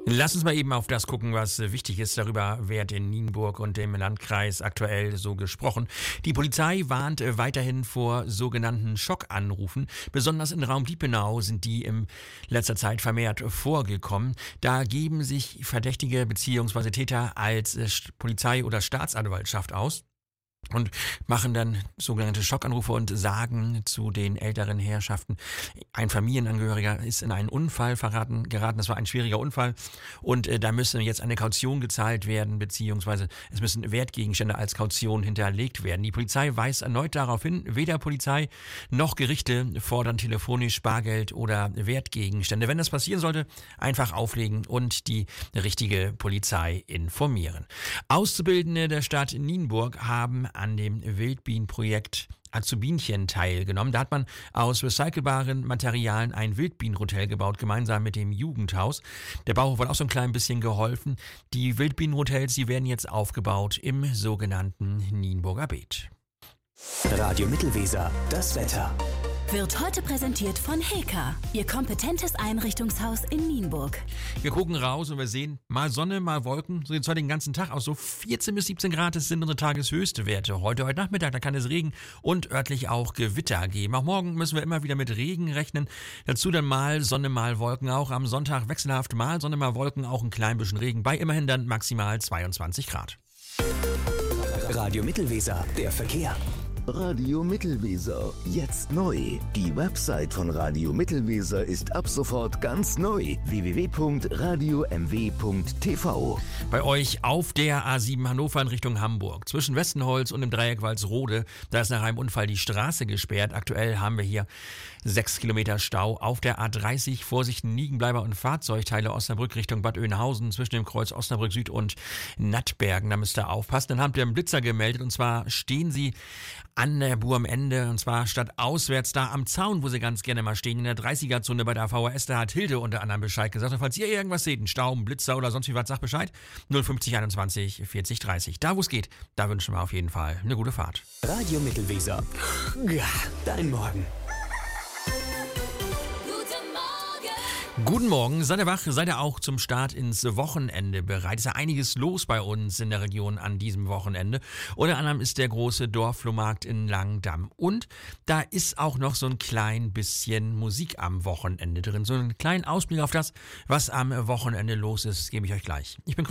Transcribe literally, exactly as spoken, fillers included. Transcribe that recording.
Lass uns mal eben auf das gucken, was äh, wichtig ist. Darüber wird in Nienburg und dem Landkreis aktuell so gesprochen. Die Polizei warnt äh, weiterhin vor sogenannten Schockanrufen. Besonders in Raum Diepenau sind die in letzter Zeit vermehrt vorgekommen. Da geben sich Verdächtige bzw. Täter als äh, Polizei oder Staatsanwaltschaft aus und machen dann sogenannte Schockanrufe und sagen zu den älteren Herrschaften, ein Familienangehöriger ist in einen Unfall verraten, geraten, das war ein schwieriger Unfall und äh, da müsse jetzt eine Kaution gezahlt werden, beziehungsweise es müssen Wertgegenstände als Kaution hinterlegt werden. Die Polizei weist erneut darauf hin, weder Polizei noch Gerichte fordern telefonisch Bargeld oder Wertgegenstände. Wenn das passieren sollte, einfach auflegen und die richtige Polizei informieren. Auszubildende der Stadt Nienburg haben an dem Wildbienenprojekt Azubinchen teilgenommen. Da hat man aus recycelbaren Materialien ein Wildbienenhotel gebaut, gemeinsam mit dem Jugendhaus. Der Bauhof hat auch so ein klein bisschen geholfen. Die Wildbienenhotels, die werden jetzt aufgebaut im sogenannten Nienburger Beet. Radio Mittelweser, das Wetter. Wird heute präsentiert von Heka, Ihr kompetentes Einrichtungshaus in Nienburg. Wir gucken raus und wir sehen mal Sonne, mal Wolken. So sieht es heute den ganzen Tag aus. So vierzehn bis siebzehn Grad, das sind unsere Tageshöchste Werte. Heute, heute Nachmittag, da kann es Regen und örtlich auch Gewitter geben. Auch morgen müssen wir immer wieder mit Regen rechnen. Dazu dann mal Sonne, mal Wolken. Auch am Sonntag wechselhaft mal Sonne, mal Wolken. Auch ein klein bisschen Regen. Bei immerhin dann maximal zweiundzwanzig Grad. Radio Mittelweser, der Verkehr. Radio Mittelweser, jetzt neu. Die Website von Radio Mittelweser ist ab sofort ganz neu. w w w punkt radio m w punkt t v. Bei euch auf der A sieben Hannover in Richtung Hamburg. Zwischen Westenholz und dem Dreieck Walsrode, da ist nach einem Unfall die Straße gesperrt. Aktuell haben wir hier sechs Kilometer Stau. Auf der A dreißig, Vorsicht, Liegenbleiber und Fahrzeugteile Osnabrück Richtung Bad Oeynhausen zwischen dem Kreuz Osnabrück Süd und Nattbergen. Da müsst ihr aufpassen. Dann habt ihr einen Blitzer gemeldet und zwar stehen sie an der Buhr am Ende, und zwar statt auswärts da am Zaun, wo sie ganz gerne mal stehen, in der dreißiger-Zone bei der V H S, da hat Hilde unter anderem Bescheid gesagt. Und falls ihr irgendwas seht, einen Stau, einen Blitzer oder sonst wie was, sagt Bescheid. null fünfzig einundzwanzig vierzig dreißig. Da, wo es geht, da wünschen wir auf jeden Fall eine gute Fahrt. Radio Mittelweser. Ja, dein Morgen. Guten Morgen, seid ihr wach, seid ihr auch zum Start ins Wochenende bereit? Ist ja einiges los bei uns in der Region an diesem Wochenende. Unter anderem ist der große Dorfflohmarkt in Langdamm. Und da ist auch noch so ein klein bisschen Musik am Wochenende drin. So einen kleinen Ausblick auf das, was am Wochenende los ist, gebe ich euch gleich. Ich bin